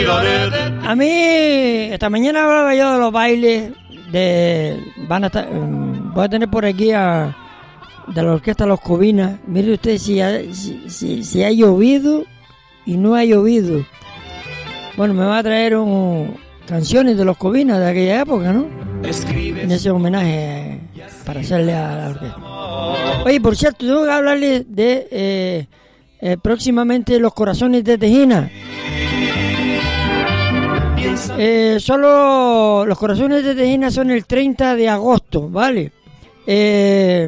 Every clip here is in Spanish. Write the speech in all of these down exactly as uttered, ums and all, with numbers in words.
A mí, esta mañana hablaba yo de los bailes de... Van a estar, voy a tener por aquí a... de la orquesta Los Cobinas. Mire usted si ha, si, si, si ha llovido y no ha llovido. Bueno, me va a traer un, canciones de Los Cobinas de aquella época, ¿no? En ese homenaje para hacerle a la orquesta. Oye, por cierto, tengo que hablarle de eh, eh, próximamente Los Corazones de Tejina. Eh, solo Los Corazones de Tejina son el treinta de agosto, ¿vale? Eh,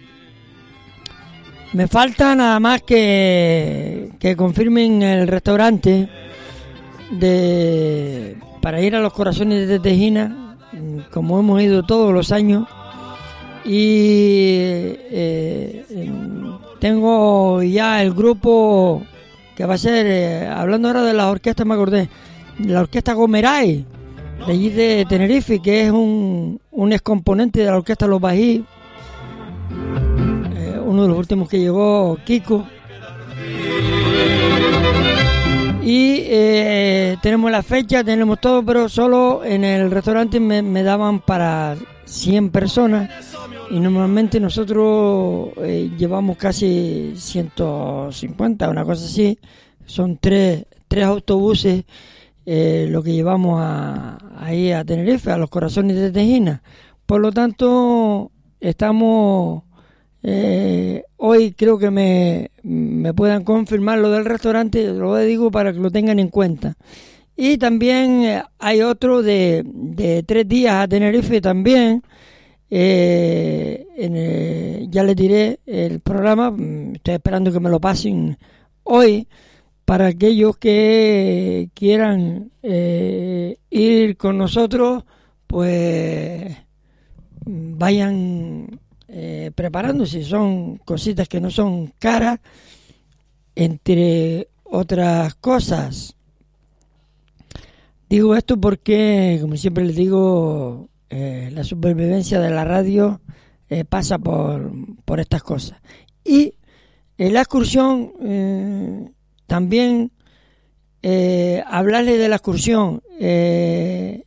me falta nada más que, que confirmen el restaurante de para ir a Los Corazones de Tejina, como hemos ido todos los años. Y eh, tengo ya el grupo que va a ser, eh, hablando ahora de las orquestas, me acordé, la orquesta Gomeray, de allí de Tenerife, que es un, un excomponente de la orquesta Los Bají, eh, uno de los últimos que llegó, Kiko. Y eh, tenemos la fecha, tenemos todo, pero solo en el restaurante me, me daban para cien personas. Y normalmente nosotros eh, llevamos casi ciento cincuenta, una cosa así. Son tres, tres autobuses eh, lo que llevamos a, ahí a Tenerife, a Los Corazones de Tejina. Por lo tanto, estamos... Eh, hoy creo que me, me puedan confirmar lo del restaurante, lo digo para que lo tengan en cuenta. Y también eh, hay otro de, de tres días a Tenerife también. Eh, en el, ya les diré el programa, estoy esperando que me lo pasen hoy para aquellos que quieran eh, ir con nosotros, pues vayan eh, preparándose. Son cositas que no son caras, entre otras cosas. Digo esto porque, como siempre les digo, Eh, la supervivencia de la radio eh, pasa por, por estas cosas. Y en la excursión eh, también eh, hablarle de la excursión, eh,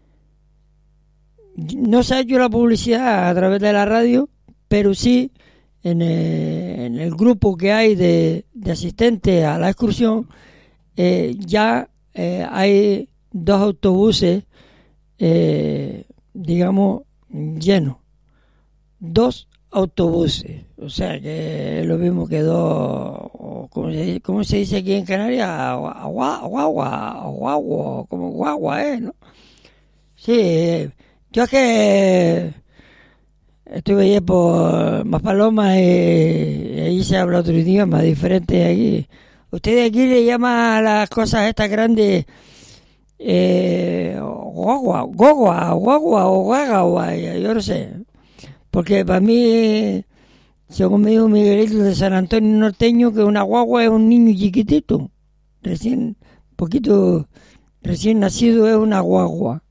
no se ha hecho la publicidad a través de la radio, pero sí en el, en el grupo que hay de, de asistentes a la excursión eh, ya eh, hay dos autobuses eh, digamos, lleno. Dos autobuses. O sea que lo mismo que dos, ¿cómo se, cómo se dice aquí en Canarias? Guagua, guagua, guagua, como guagua, ¿eh? ¿No? Sí, yo es que estuve allí por Maspalomas y allí se habla otro idioma diferente aquí. Ustedes aquí le llaman a las cosas estas grandes Eh, guagua, guagua, guagua o guagua, yo no sé, porque para mí, según me dijo Miguelito de San Antonio Norteño, que una guagua es un niño chiquitito, recién, poquito, recién nacido es una guagua.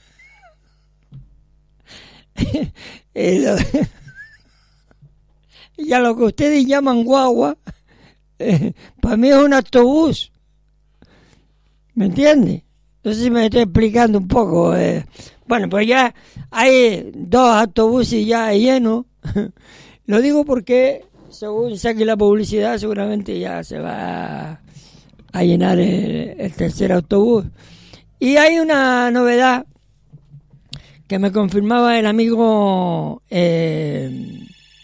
y, lo, y a lo que ustedes llaman guagua, eh, para mí es un autobús, ¿me entiendes? No sé si me estoy explicando un poco. Eh. Bueno, pues ya hay dos autobuses ya llenos. Lo digo porque, según saque la publicidad, seguramente ya se va a llenar el, el tercer autobús. Y hay una novedad que me confirmaba el amigo. Eh,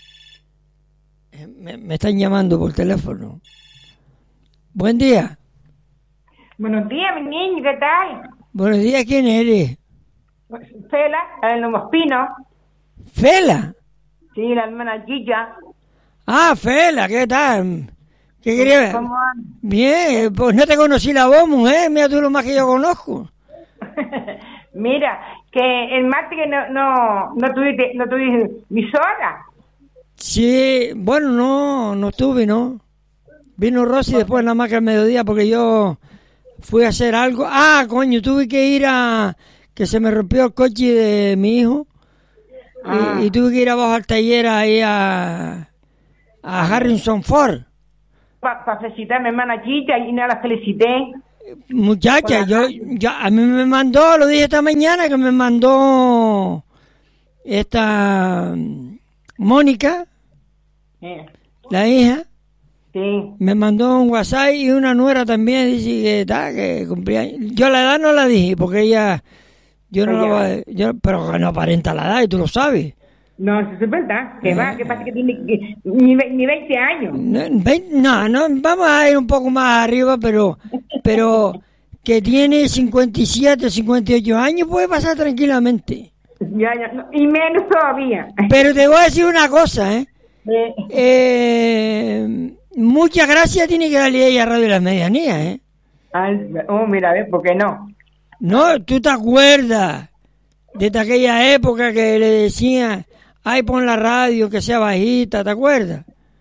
me, me están llamando por teléfono. Buen día. Buenos días, mi niño, ¿qué tal? Buenos días, ¿quién eres? Fela, la de Nuevo Espino. ¿Fela? Sí, la hermana Gilla. Ah, Fela, ¿qué tal? ¿Qué querías? ¿Cómo andas? Bien, pues no te conocí la voz, mujer, mira tú lo más que yo conozco. Mira, que el martes que no, no, no tuviste, no tuviste visora. Sí, bueno, no, no estuve, ¿no? Vino Rosy después nada más que al mediodía porque yo fui a hacer algo. Ah, coño, tuve que ir a... que se me rompió el coche de mi hijo. Ah. Y, y tuve que ir abajo al taller ahí a... a Harrison Ford. Para pa felicitar a mi hermana Gilla y no la felicité. Muchacha, yo, yo, a mí me mandó, lo dije esta mañana, que me mandó esta Mónica, Eh, la hija, sí. me mandó un WhatsApp y una nuera también, dice que está, que cumplía años. Yo la edad no la dije, porque ella, yo no la voy a, yo, pero que no aparenta la edad y tú lo sabes. No, eso es verdad. Que va, que pasa que tiene que- ni, ve- ni veinte años. No, ve- no, no, vamos a ir un poco más arriba, pero, pero que tiene cincuenta y siete, cincuenta y ocho años puede pasar tranquilamente. Ya, ya, no, y menos todavía. Pero te voy a decir una cosa, ¿eh? Eh, eh muchas gracias tiene que darle ella a Radio Las Medianías, ¿eh? al- oh, mira, a ver, ¿por qué no? No, tú te acuerdas de aquella época que le decían, ay, pon la radio, que sea bajita, ¿te acuerdas?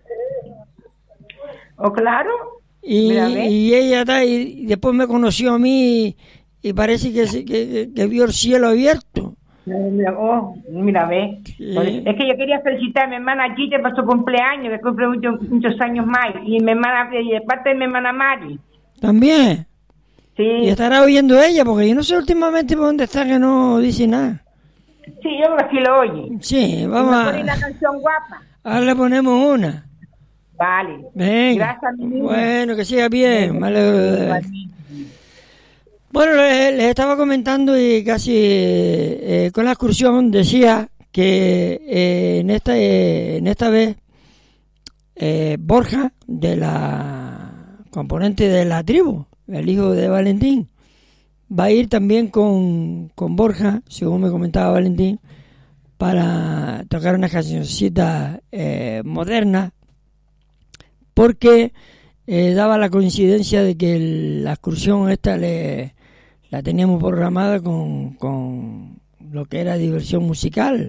¿Oh, claro? Y, Mira, ve. y ella está, y después me conoció a mí y, y parece que, se- que, que vio el cielo abierto. Mira, oh, mira, ve. Sí. Es que yo quería felicitar a mi hermana Gita por su cumpleaños, que cumple muchos, muchos años más. Y mi hermana, y de parte de mi hermana Mari. También. Sí, Y estará oyendo ella, porque yo no sé últimamente por dónde está que no dice nada. sí, yo creo que sí lo oye. Sí, vamos Me pone a... una canción guapa. Ahora le ponemos una. Vale. Venga. Gracias, mi niña. Bueno, que siga bien. Me alegro de- Bueno, les, les estaba comentando y casi eh, con la excursión decía que eh, en esta eh, en esta vez eh, Borja, de la componente de la tribu, el hijo de Valentín, va a ir también con, con Borja, según me comentaba Valentín, para tocar una cancioncita eh, moderna, porque eh, daba la coincidencia de que el- la excursión esta le, la teníamos programada con, con lo que era diversión musical.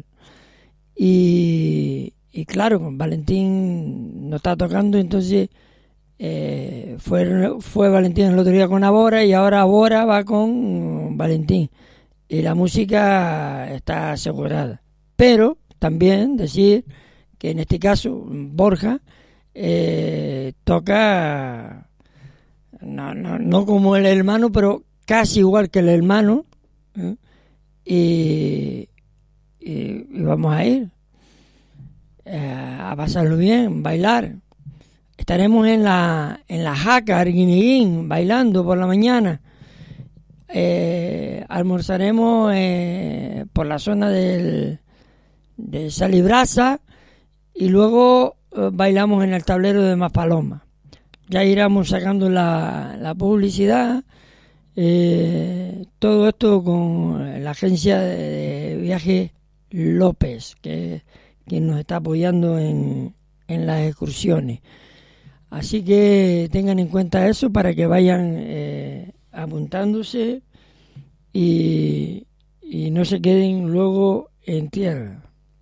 Y, y claro, con Valentín no está tocando, entonces eh, fue, fue Valentín el otro día con Abora y ahora Abora va con Valentín. Y la música está asegurada. Pero también decir que en este caso Borja eh, toca no, no, no como el hermano, pero casi igual que el hermano, ¿eh? y, y, y vamos a ir eh, a pasarlo bien, bailar. Estaremos en la en la jaca Arguineguín bailando por la mañana. Eh, almorzaremos eh, por la zona del de Salibrasa y luego eh, bailamos en el tablero de Maspaloma. Ya iremos sacando la, la publicidad, eh, todo esto con la agencia de viaje López, que es quien nos está apoyando en, en las excursiones. Así que tengan en cuenta eso para que vayan eh, apuntándose y, y no se queden luego en tierra.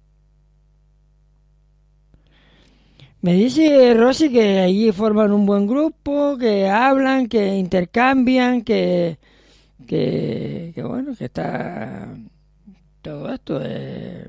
Me dice Rosy que allí forman un buen grupo, que hablan, que intercambian, que, que, que bueno, que está todo esto eh,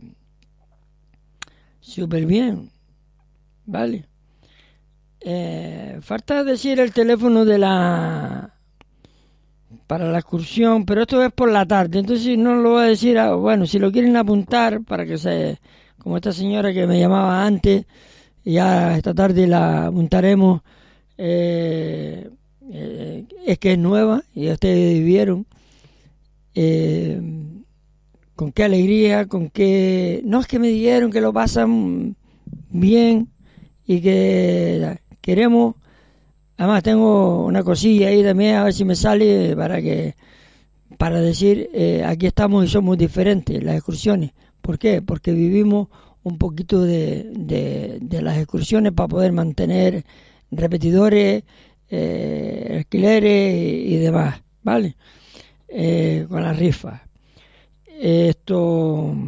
súper bien, ¿vale? Eh, falta decir el teléfono de la para la excursión, pero esto es por la tarde, entonces no lo voy a decir, a, bueno, si lo quieren apuntar para que se, como esta señora que me llamaba antes, ya esta tarde la apuntaremos, eh, eh, es que es nueva y ustedes vieron eh, con qué alegría, con qué, no es que me dijeron que lo pasan bien y que queremos, además tengo una cosilla ahí también a ver si me sale para que para decir eh, aquí estamos y somos diferentes las excursiones. ¿Por qué? Porque vivimos un poquito de, de, de las excursiones para poder mantener repetidores, eh, alquileres y, y demás, ¿vale? Eh, con las rifas. Esto...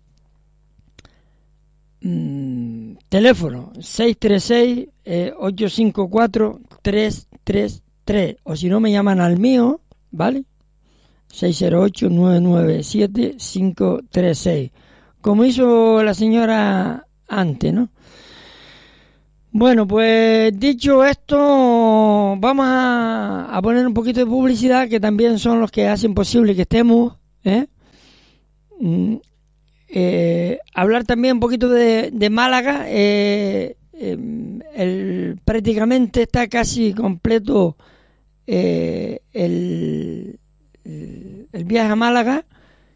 Mm, teléfono seis tres seis, ocho cinco cuatro, tres tres tres, o si no me llaman al mío, ¿vale? seis cero ocho, nueve nueve siete, cinco tres seis, como hizo la señora antes, ¿no? Bueno, pues dicho esto, vamos a, a poner un poquito de publicidad, que también son los que hacen posible que estemos, ¿eh? Mm, eh, hablar también un poquito de, de Málaga. Eh, eh, el, prácticamente está casi completo eh, el, el, el viaje a Málaga,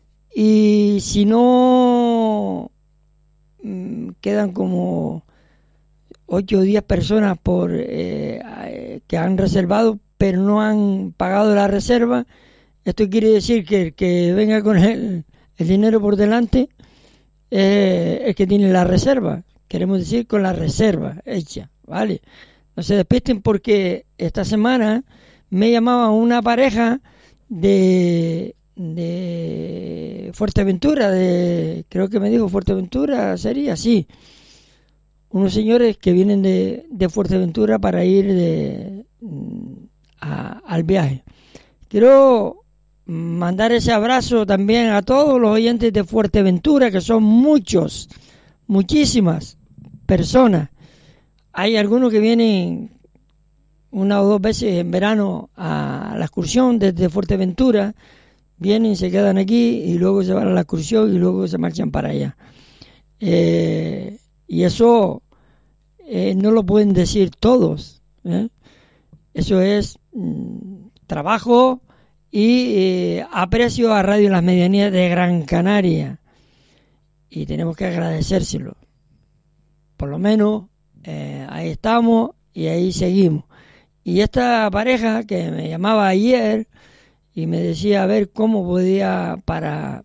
y si no, mm, quedan como ocho o diez personas por eh, que han reservado, pero no han pagado la reserva. Esto quiere decir que el que venga con el, el dinero por delante es eh, el que tiene la reserva. Queremos decir con la reserva hecha, ¿vale? No se despisten, porque esta semana me llamaba una pareja de, de Fuerteventura, de creo que me dijo Fuerteventura, sería así. Unos señores que vienen de, de Fuerteventura para ir de, a, al viaje. Quiero mandar ese abrazo también a todos los oyentes de Fuerteventura, que son muchos, muchísimas personas. Hay algunos que vienen una o dos veces en verano a la excursión desde Fuerteventura, vienen, se quedan aquí y luego se van a la excursión y luego se marchan para allá. Eh... Y eso eh, no lo pueden decir todos, ¿eh? Eso es mm, trabajo y eh, aprecio a Radio Las Medianías de Gran Canaria. Y tenemos que agradecérselo. Por lo menos eh, ahí estamos y ahí seguimos. Y esta pareja que me llamaba ayer y me decía a ver cómo podía para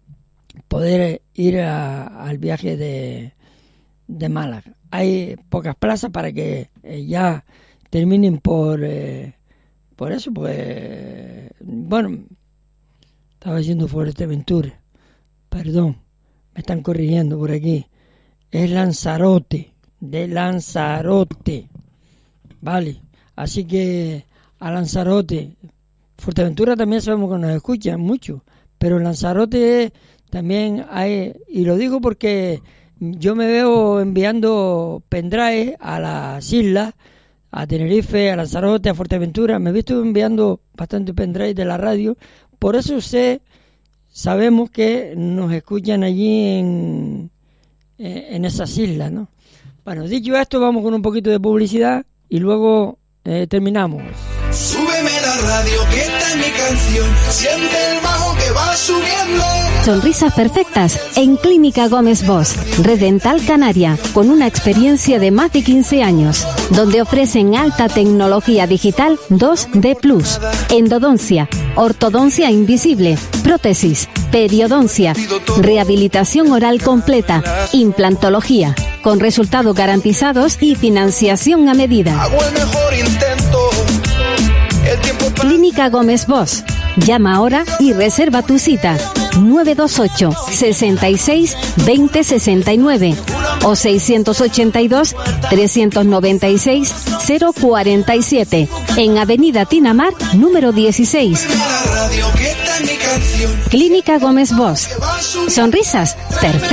poder ir a, al viaje de... de Málaga. Hay pocas plazas para que eh, ya terminen por eh, por eso, pues bueno, estaba diciendo Fuerteventura, perdón, me están corrigiendo por aquí, es Lanzarote, de Lanzarote, vale, así que a Lanzarote. Fuerteventura también sabemos que nos escuchan mucho, pero Lanzarote también hay, y lo digo porque yo me veo enviando pendrive a las islas, a Tenerife, a Lanzarote, a Fuerteventura. Me he visto enviando bastante pendrive de la radio. Por eso sé, sabemos que nos escuchan allí en, en esas islas, ¿no? Bueno, dicho esto, vamos con un poquito de publicidad y luego eh, terminamos. Súbeme la radio, que esta es mi canción. Siente el bajo que va subiendo. Sonrisas perfectas en Clínica Gómez Bosch, Red Dental Canaria, con una experiencia de más de quince años, donde ofrecen alta tecnología digital dos D plus, endodoncia, ortodoncia invisible, prótesis, periodoncia, rehabilitación oral completa, implantología, con resultados garantizados y financiación a medida. Hago el mejor intento. El tiempo para... Clínica Gómez Bosch. Llama ahora y reserva tu cita. nueve dos ocho, sesenta y seis, veinte sesenta y nueve o seiscientos ochenta y dos, trescientos noventa y seis, cero cuarenta y siete en Avenida Tinamar, número dieciséis. Clínica Gómez Bosch. Sonrisas perfectas.